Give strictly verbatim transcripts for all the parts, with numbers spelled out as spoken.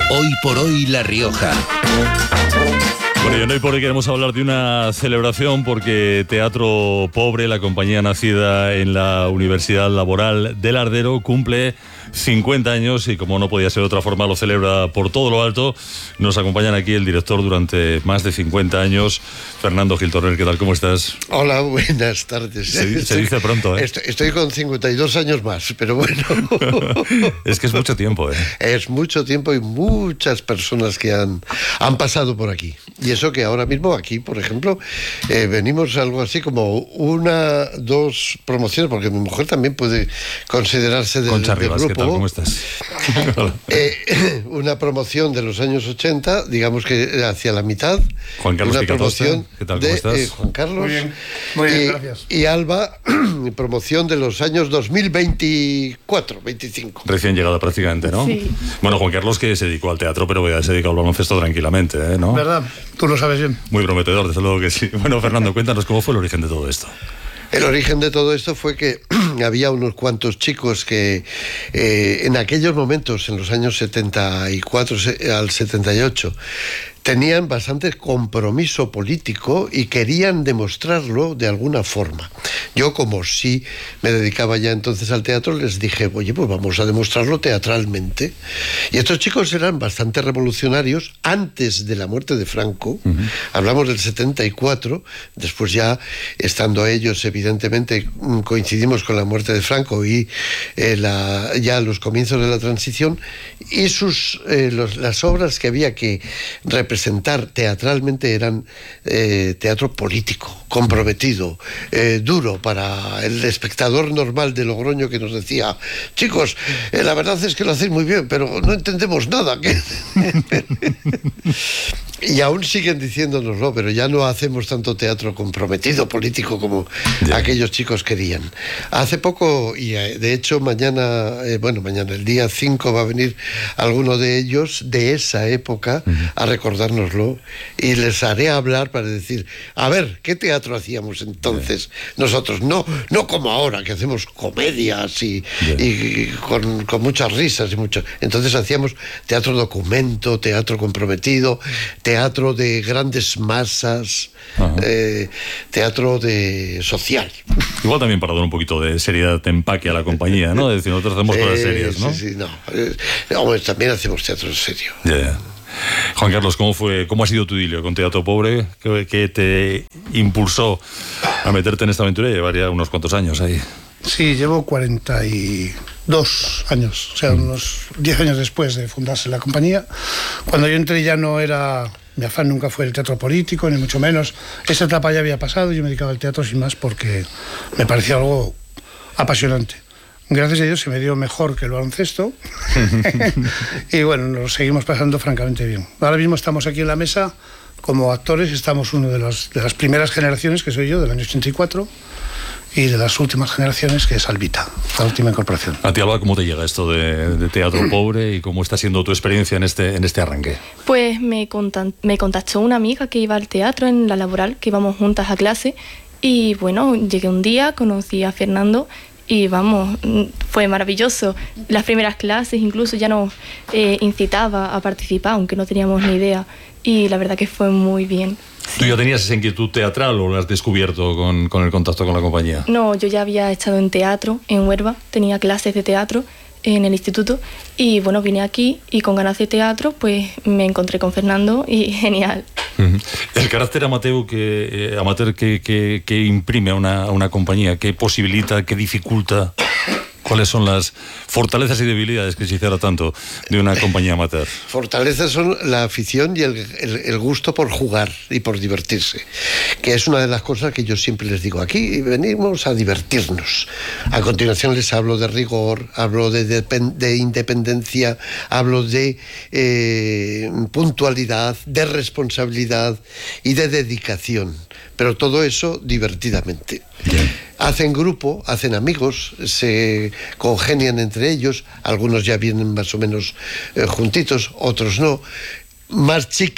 Hoy por hoy La Rioja. Bueno, y en Hoy por Hoy queremos hablar de una celebración porque Teatro Pobre, la compañía nacida en la Universidad Laboral del Ardero, cumple cincuenta años y, como no podía ser de otra forma, lo celebra por todo lo alto. Nos acompañan aquí el director durante más de cincuenta años, Fernando Gil Torner. ¿Qué tal? ¿Cómo estás? Hola, buenas tardes. Se, se estoy, dice pronto, ¿eh? Estoy, estoy con cincuenta y dos años más, pero bueno. Es que es mucho tiempo, ¿eh? Es mucho tiempo y muchas personas que han, han pasado por aquí. Y eso que ahora mismo aquí, por ejemplo, eh, venimos algo así como una, dos promociones, porque mi mujer también puede considerarse del, Concha del Rivas, grupo. ¿qué tal? ¿Cómo estás? eh, una promoción de los años ochenta, digamos que hacia la mitad. Juan Carlos una Picatoste, promoción ¿qué tal? ¿Cómo de estás? eh, Juan Carlos. Muy bien, muy bien, y, gracias. Y Alba, promoción de los años dos mil veinticuatro, veinticinco. Recién llegada prácticamente, ¿no? Sí. Bueno, Juan Carlos, que se dedicó al teatro, pero ya se dedicó al baloncesto tranquilamente, ¿eh? ¿No? ¿Verdad? Tú lo sabes bien. Muy prometedor, desde luego que sí. Bueno, Fernando, cuéntanos cómo fue el origen de todo esto. El origen de todo esto fue que había unos cuantos chicos que eh, en aquellos momentos, en los años setenta y cuatro al setenta y ocho, tenían bastante compromiso político y querían demostrarlo de alguna forma. Yo, como sí me dedicaba ya entonces al teatro, les dije, oye, pues vamos a demostrarlo teatralmente. Y estos chicos eran bastante revolucionarios antes de la muerte de Franco. Uh-huh. Hablamos del setenta y cuatro, después ya, estando ellos, evidentemente, coincidimos con la muerte de Franco y eh, la, ya los comienzos de la transición, y sus, eh, los, las obras que había que representar presentar teatralmente eran eh, teatro político, comprometido, eh, duro para el espectador normal de Logroño, que nos decía, chicos, eh, la verdad es que lo hacéis muy bien, pero no entendemos nada. Y aún siguen diciéndonoslo, pero ya no hacemos tanto teatro comprometido, político, como yeah. aquellos chicos querían. Hace poco, y de hecho mañana, eh, bueno, mañana, el día cinco, va a venir alguno de ellos de esa época uh-huh. a recordárnoslo, y les haré hablar para decir, a ver, ¿qué teatro hacíamos entonces yeah. nosotros? No, no como ahora, que hacemos comedias y, yeah. y con, con muchas risas y mucho. Entonces hacíamos teatro documento, teatro comprometido, teatro de grandes masas, eh, teatro de social. Igual también para dar un poquito de seriedad de empaque a la compañía, ¿no? Es decir, nosotros hacemos eh, cosas serias, ¿no? Sí, sí, no. Eh, no, también hacemos teatro serio. Ya, yeah, yeah. Juan Carlos, ¿cómo fue, cómo ha sido tu idilio con Teatro Pobre? ¿Qué, qué te impulsó a meterte en esta aventura? Llevaría unos cuantos años ahí. Sí, llevo cuarenta y dos años, o sea, mm. unos diez años después de fundarse la compañía. Cuando yo entré ya no era... Mi afán nunca fue el teatro político, ni mucho menos. Esa etapa ya había pasado y yo me dedicaba al teatro sin más porque me parecía algo apasionante. Gracias a Dios se me dio mejor que el baloncesto. Y bueno, nos lo seguimos pasando francamente bien. Ahora mismo estamos aquí en la mesa como actores, estamos uno de, los, de las primeras generaciones, que soy yo, del año ochenta y cuatro, y de las últimas generaciones, que es Albita, la última incorporación. A ti, Alba, ¿cómo te llega esto de, de Teatro Pobre y cómo está siendo tu experiencia en este, en este arranque? Pues me, contan, me contactó una amiga que iba al teatro en la laboral, que íbamos juntas a clase, y bueno, llegué un día, conocí a Fernando y vamos, fue maravilloso. Las primeras clases incluso ya nos eh, incitaba a participar, aunque no teníamos ni idea, y la verdad que fue muy bien. ¿Tú ya tenías esa inquietud teatral o la has descubierto con, con el contacto con la compañía? No, yo ya había estado en teatro, en Huelva, tenía clases de teatro en el instituto y bueno, vine aquí y con ganas de teatro pues me encontré con Fernando y genial. Uh-huh. El carácter amateur que, eh, amateur que, que, que imprime a una, a una compañía, que posibilita, que dificulta... ¿Cuáles son las fortalezas y debilidades, que se hiciera tanto, de una compañía amateur? Fortalezas son la afición y el, el, el gusto por jugar y por divertirse, que es una de las cosas que yo siempre les digo. Aquí venimos a divertirnos. A continuación les hablo de rigor, hablo de, de, de independencia, hablo de eh, puntualidad, de responsabilidad y de dedicación. Pero todo eso divertidamente. Bien. Hacen grupo, hacen amigos, se congenian entre ellos, algunos ya vienen más o menos eh, juntitos, otros no. Más chicas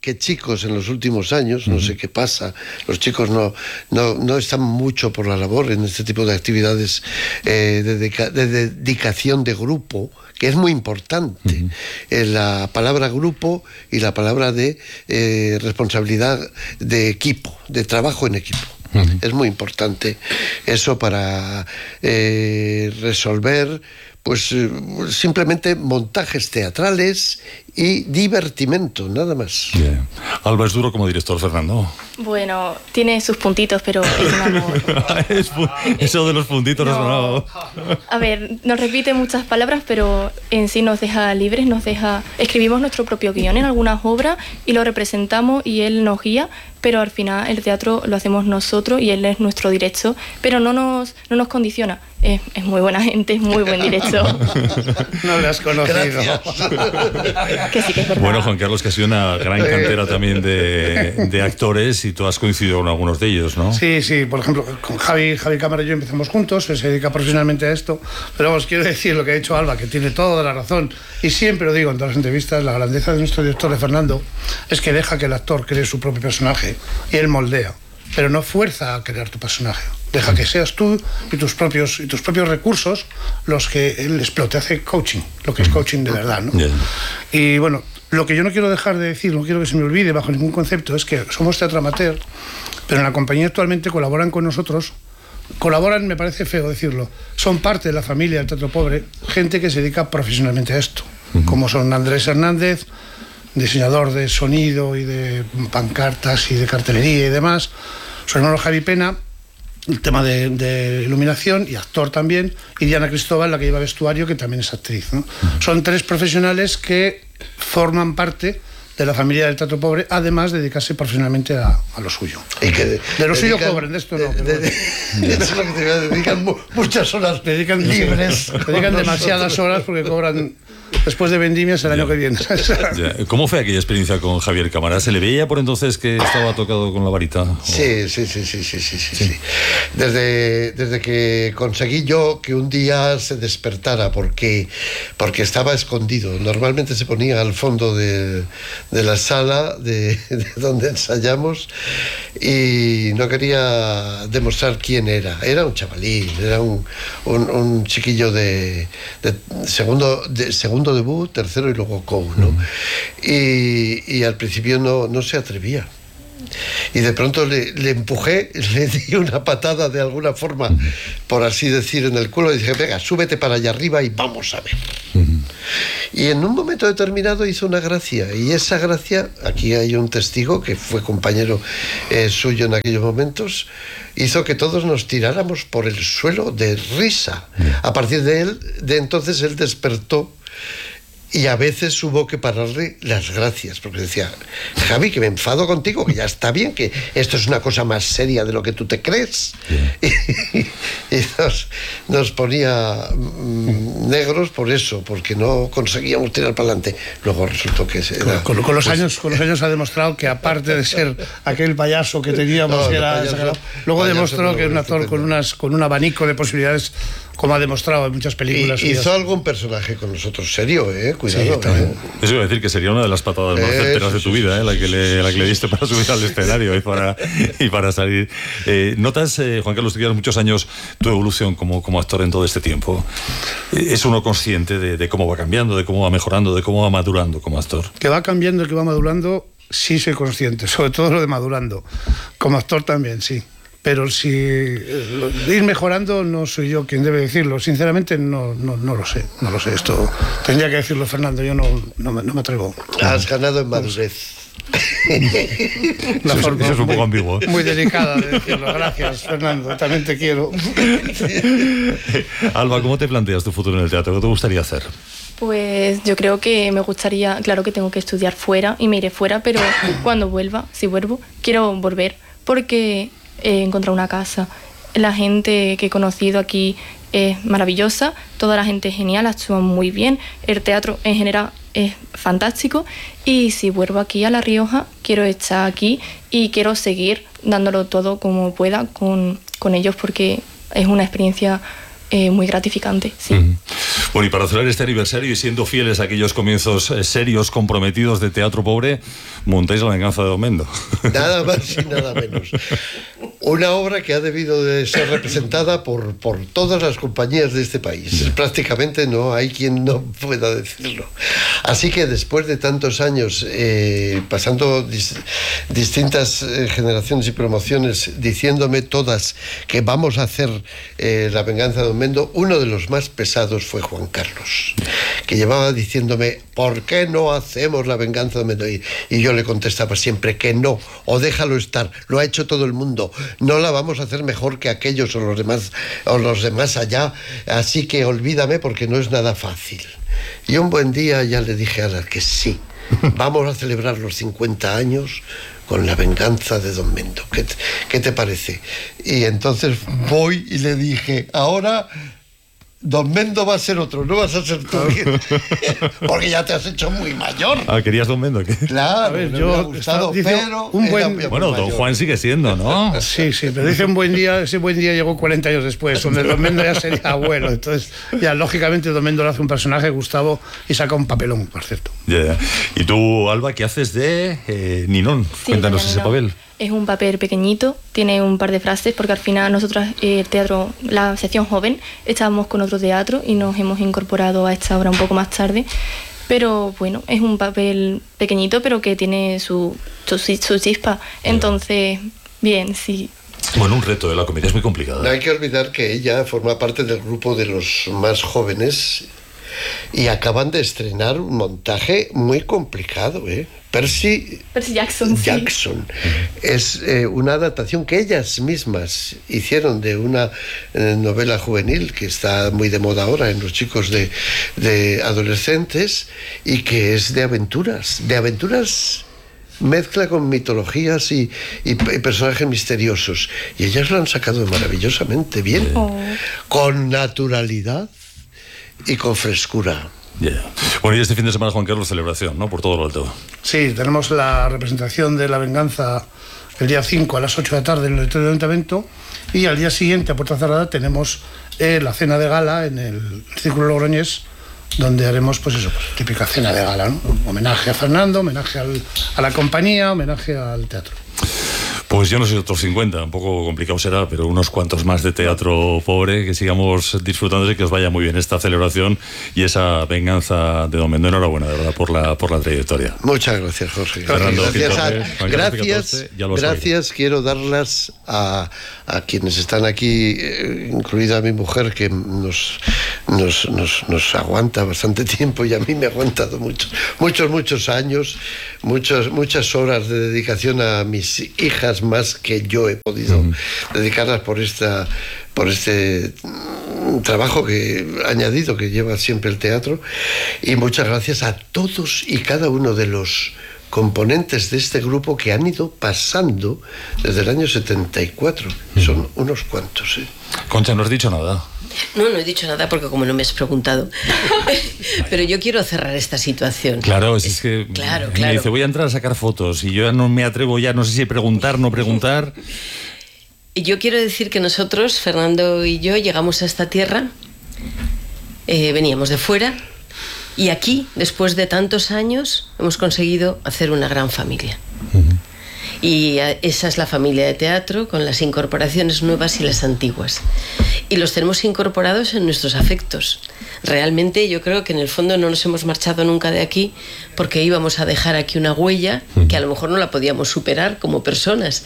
que chicos en los últimos años, no sé qué pasa, los chicos no, no, no están mucho por la labor en este tipo de actividades eh, de, dedica, de dedicación de grupo, que es muy importante. Uh-huh. eh, la palabra grupo y la palabra de eh, responsabilidad de equipo, de trabajo en equipo. Uh-huh. Es muy importante eso para eh, resolver pues eh, simplemente montajes teatrales y divertimento, nada más. Yeah. Alba, es duro como director, Fernando. Bueno, tiene sus puntitos, pero es un amor. Eso de los puntitos no. resonado. A ver, nos repite muchas palabras, pero en sí nos deja libres, nos deja... Escribimos nuestro propio guión en algunas obras y lo representamos y él nos guía, pero al final el teatro lo hacemos nosotros y él es nuestro director, pero no nos, no nos condiciona. Es, es muy buena gente, es muy buen director. No lo has conocido. Que sí que es verdad. Bueno, Juan Carlos, que ha sido una gran cantera también de, de actores y tú has coincidido con algunos de ellos, ¿no? Sí, sí, por ejemplo, con Javi, Javi Cámara y yo empezamos juntos, él se dedica profesionalmente a esto, pero vamos, quiero decir lo que ha dicho Alba, que tiene toda la razón, y siempre lo digo en todas las entrevistas, la grandeza de nuestro director, de Fernando, es que deja que el actor cree su propio personaje y él moldea, pero no fuerza a crear tu personaje. Deja que seas tú y tus propios y tus propios recursos los que él explote, hace coaching, lo que es coaching de verdad, ¿no? Yeah. Y bueno, lo que yo no quiero dejar de decir, no quiero que se me olvide bajo ningún concepto, es que somos teatro amateur, pero en la compañía actualmente colaboran con nosotros, colaboran, me parece feo decirlo, son parte de la familia del Teatro Pobre, gente que se dedica profesionalmente a esto, uh-huh. como son Andrés Hernández, diseñador de sonido y de pancartas y de cartelería y demás, su hermano Javi Pena, el tema de, de iluminación y actor también, y Diana Cristóbal, la que lleva vestuario, que también es actriz, ¿no? Uh-huh. Son tres profesionales que forman parte de la familia del Teatro Pobre, además de dedicarse profesionalmente a, a lo suyo. Y que de, de lo suyo dedican, cobren, de esto no. De, de, de, de, eso es lo que te dedican muchas horas dedican, libres. Dedican demasiadas horas porque cobran después de vendimias el ya. año que viene. Ya. ¿Cómo fue aquella experiencia con Javier Cámara? ¿Se le veía por entonces que estaba tocado con la varita? Sí, sí, sí, sí, sí, sí, sí, sí. Desde, desde que conseguí yo que un día se despertara, porque, porque estaba escondido. Normalmente se ponía al fondo de, de la sala de, de donde ensayamos y no quería demostrar quién era. Era un chavalín, era un, un, un chiquillo de, de segundo... De, segundo debut, tercero y luego co, ¿no? Uh-huh. y, y al principio no, no se atrevía. Y de pronto le, le empujé, le di una patada de alguna forma, uh-huh. por así decir, en el culo y dije, venga, súbete para allá arriba y vamos a ver. Uh-huh. Y en un momento determinado hizo una gracia, y esa gracia, aquí hay un testigo que fue compañero eh, suyo en aquellos momentos, hizo que todos nos tiráramos por el suelo de risa. Uh-huh. A partir de él, de entonces él despertó. Y a veces hubo que pararle las gracias, porque decía, Javi, que me enfado contigo, que ya está bien, que esto es una cosa más seria de lo que tú te crees. Y, y nos, nos ponía mm, negros por eso, porque no conseguíamos tirar para adelante. Luego resultó que era, con, con, los pues, años, con los años ha demostrado que aparte de ser aquel payaso que teníamos, no, que era payaso, sagrado, luego payaso, demostró que es un actor con, unas, con un abanico de posibilidades, como ha demostrado en muchas películas. Y, hizo algún personaje con nosotros serio, ¿eh? Cuidado. Sí, ¿eh? Eso iba a decir que sería una de las patadas más certeras de tu vida, ¿eh? la, que le, la que le diste para subir al escenario y para, y para salir. Eh, ¿Notas, eh, Juan Carlos, que llevas muchos años tu evolución como, como actor en todo este tiempo? ¿Es uno consciente de, de cómo va cambiando, de cómo va mejorando, de cómo va madurando como actor? Que va cambiando, que va madurando, sí soy consciente, sobre todo lo de madurando. Como actor también, sí. Pero si de ir mejorando no soy yo quien debe decirlo. Sinceramente no, no, no lo sé, no lo sé. Esto tendría que decirlo Fernando, yo no, no, me, no me atrevo. Has ganado en madurez. Una eso, forma eso es un muy, poco ambiguo, ¿eh? Muy delicada de decirlo. Gracias, Fernando, también te quiero. Alba, ¿cómo te planteas tu futuro en el teatro? ¿Qué te gustaría hacer? Pues yo creo que me gustaría, claro que tengo que estudiar fuera y me iré fuera, pero cuando vuelva, si vuelvo, quiero volver porque he encontrado una casa. La gente que he conocido aquí es maravillosa, toda la gente es genial, actúa muy bien, el teatro en general es fantástico y si vuelvo aquí a La Rioja quiero estar aquí y quiero seguir dándolo todo como pueda con, con ellos porque es una experiencia eh, muy gratificante. Sí. Mm. Bueno, y para celebrar este aniversario y siendo fieles a aquellos comienzos eh, serios, comprometidos de Teatro Pobre, montáis La venganza de Don Mendo. Nada más y nada menos. Una obra que ha debido de ser representada por, por todas las compañías de este país. Prácticamente no hay quien no pueda decirlo. Así que después de tantos años, eh, pasando dis, distintas eh, generaciones y promociones, diciéndome todas que vamos a hacer eh, La venganza de Don Mendo, uno de los más pesados fue Juan Carlos, que llevaba diciéndome, ¿por qué no hacemos La venganza de Don Mendo? Y, y yo le contestaba siempre que no, o déjalo estar, lo ha hecho todo el mundo, no la vamos a hacer mejor que aquellos o los demás, o los demás allá, así que olvídame porque no es nada fácil. Y un buen día ya le dije a la que sí, vamos a celebrar los cincuenta años con La venganza de Don Mendo. ¿Qué te, qué te parece? Y entonces voy y le dije, ahora Don Mendo va a ser otro, no vas a ser tú, porque ya te has hecho muy mayor. Ah, ¿querías Don Mendo? ¿Qué? Claro, A ver, me yo ha gustado, pero un buen- era Bueno, muy Don mayor. Juan sigue siendo, ¿no? Sí, sí, pero dice un buen día, ese buen día llegó cuarenta años después, donde Don Mendo ya sería abuelo. Entonces, ya lógicamente Don Mendo lo hace un personaje, Gustavo, y saca un papelón, por cierto. Ya, ya. Y tú, Alba, ¿qué haces de eh, Ninón? Sí, Cuéntanos doña ese Nino. papel. Es un papel pequeñito, tiene un par de frases, porque al final nosotros, eh, el teatro, la sección joven, estábamos con otro teatro y nos hemos incorporado a esta obra un poco más tarde. Pero bueno, es un papel pequeñito, pero que tiene su, su, su chispa. Entonces, bien, sí. Bueno, un reto de la comedia es muy complicado. No hay que olvidar que ella forma parte del grupo de los más jóvenes y acaban de estrenar un montaje muy complicado, ¿eh? Percy Percy Jackson, sí. Jackson. Es eh, una adaptación que ellas mismas hicieron de una eh, novela juvenil que está muy de moda ahora en los chicos de, de adolescentes y que es de aventuras, de aventuras mezcla con mitologías y, y, y personajes misteriosos. Y ellas lo han sacado maravillosamente bien, Oh. con naturalidad y con frescura. Yeah. Bueno, y este fin de semana, Juan Carlos, celebración, ¿no? Por todo lo alto. Sí, tenemos la representación de La venganza el día cinco a las ocho de la tarde en el auditorio del Ayuntamiento, y al día siguiente, a puerta cerrada, tenemos eh, la cena de gala en el Círculo Logroñés, donde haremos, pues eso, pues, típica cena de gala, ¿no? Homenaje a Fernando, homenaje al, a la compañía, homenaje al teatro. Pues yo no sé, otros cincuenta, un poco complicado será, pero unos cuantos más de Teatro Pobre, que sigamos disfrutando y que os vaya muy bien esta celebración y esa venganza de Don Mendo. Enhorabuena, de verdad, por la, por la trayectoria. Muchas gracias, Jorge. Fernando Gracias, a- Quintorre, Juan Carlos gracias, catorce, ya lo has gracias. Quiero darlas a, a quienes están aquí, eh, incluida mi mujer, que nos, nos, nos, nos aguanta bastante tiempo y a mí me ha aguantado mucho, muchos, muchos años, muchos, muchas horas de dedicación a mis hijas, más que yo he podido uh-huh. dedicarlas por esta por este mm, trabajo que añadido que lleva siempre el teatro. Y muchas gracias a todos y cada uno de los componentes de este grupo que han ido pasando desde el año setenta y cuatro. Uh-huh. Son unos cuantos, ¿eh? Concha, no has dicho nada. No, no he dicho nada porque como no me has preguntado. Pero yo quiero cerrar esta situación. Claro, es, es que claro, me claro. dice, voy a entrar a sacar fotos y yo ya no me atrevo, ya no sé si preguntar, no preguntar. Yo quiero decir que nosotros, Fernando y yo, llegamos a esta tierra, eh, veníamos de fuera, y aquí, después de tantos años, hemos conseguido hacer una gran familia. Uh-huh. Y esa es la familia de teatro, con las incorporaciones nuevas y las antiguas. Y los tenemos incorporados en nuestros afectos. Realmente yo creo que en el fondo no nos hemos marchado nunca de aquí porque íbamos a dejar aquí una huella que a lo mejor no la podíamos superar como personas.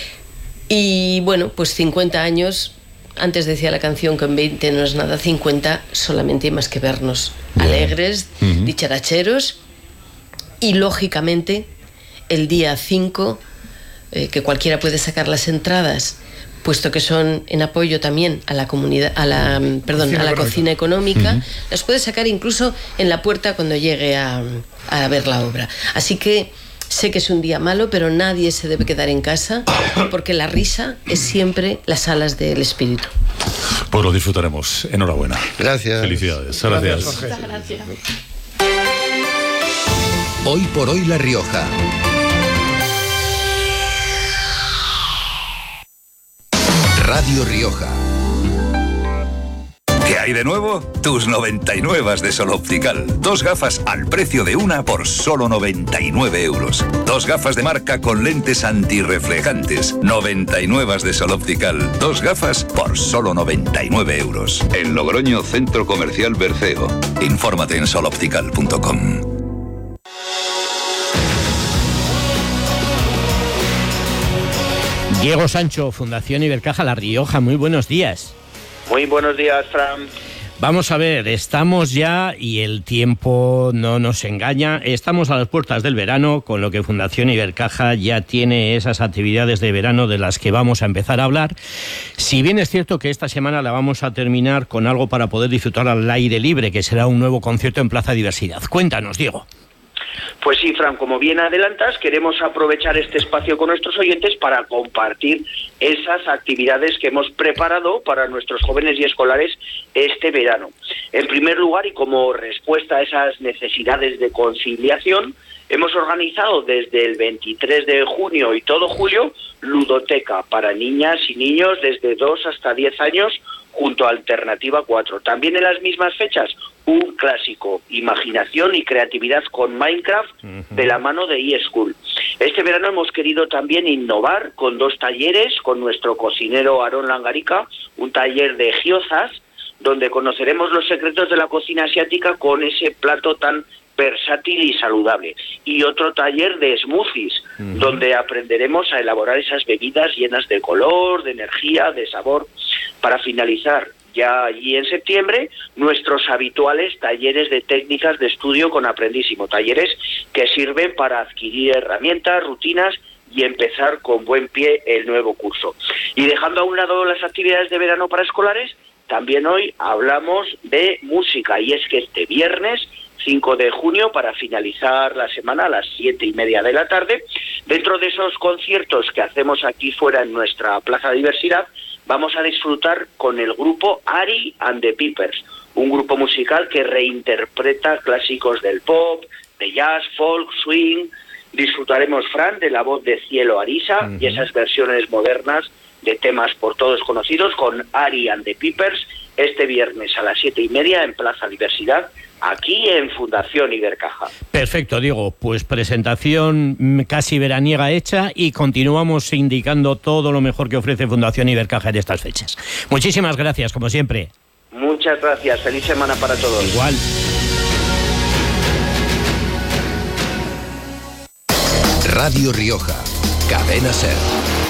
Y bueno, pues cincuenta años, antes decía la canción que en veinte no es nada, cincuenta solamente hay más que vernos bueno. alegres, uh-huh. dicharacheros, y lógicamente el día cinco... Eh, que cualquiera puede sacar las entradas, puesto que son en apoyo también a la comunidad, a la perdón, cocina a la económica. cocina económica, uh-huh. las puede sacar incluso en la puerta cuando llegue a, a ver la obra. Así que sé que es un día malo, pero nadie se debe quedar en casa, porque la risa es siempre las alas del espíritu. Pues lo disfrutaremos. Enhorabuena. Gracias. Felicidades. Gracias. Muchas gracias. Hoy por hoy La Rioja. Radio Rioja. ¿Qué hay de nuevo? Tus noventa y nueve de Sol Optical. Dos gafas al precio de una por solo noventa y nueve euros. Dos gafas de marca con lentes antirreflejantes. noventa y nueve de Sol Optical. Dos gafas por solo noventa y nueve euros. En Logroño, Centro Comercial Berceo. Infórmate en sol optical punto com. Diego Sancho, Fundación Ibercaja La Rioja, muy buenos días. Muy buenos días, Fran. Vamos a ver, estamos ya, y el tiempo no nos engaña, estamos a las puertas del verano, con lo que Fundación Ibercaja ya tiene esas actividades de verano de las que vamos a empezar a hablar. Si bien es cierto que esta semana la vamos a terminar con algo para poder disfrutar al aire libre, que será un nuevo concierto en Plaza Diversidad. Cuéntanos, Diego. Pues sí, Fran, como bien adelantas, queremos aprovechar este espacio con nuestros oyentes para compartir esas actividades que hemos preparado para nuestros jóvenes y escolares este verano. En primer lugar, y como respuesta a esas necesidades de conciliación, hemos organizado desde el veintitrés de junio y todo julio ludoteca para niñas y niños desde dos hasta diez años junto a Alternativa cuatro. También en las mismas fechas, un clásico, imaginación y creatividad con Minecraft de la mano de eSchool. Este verano hemos querido también innovar con dos talleres, con nuestro cocinero Aarón Langarica, un taller de gyozas, donde conoceremos los secretos de la cocina asiática con ese plato tan versátil y saludable, y otro taller de smoothies, uh-huh. donde aprenderemos a elaborar esas bebidas llenas de color, de energía, de sabor. Para finalizar, ya allí en septiembre, nuestros habituales talleres de técnicas de estudio con Aprendísimo, talleres que sirven para adquirir herramientas, rutinas y empezar con buen pie el nuevo curso. Y dejando a un lado las actividades de verano para escolares, también hoy hablamos de música, y es que este viernes cinco de junio, para finalizar la semana a las siete y media de la tarde, dentro de esos conciertos que hacemos aquí fuera en nuestra Plaza Diversidad, vamos a disfrutar con el grupo Ari and the Peepers, un grupo musical que reinterpreta clásicos del pop, de jazz, folk, swing. Disfrutaremos, Fran, de la voz de Cielo Arisa uh-huh. y esas versiones modernas de temas por todos conocidos con Ari and the Peepers este viernes a las siete y media en Plaza Diversidad, aquí en Fundación Ibercaja. Perfecto, Diego. Pues presentación casi veraniega hecha, y continuamos indicando todo lo mejor que ofrece Fundación Ibercaja en estas fechas. Muchísimas gracias, como siempre. Muchas gracias. Feliz semana para todos. Igual. Radio Rioja, Cadena SER.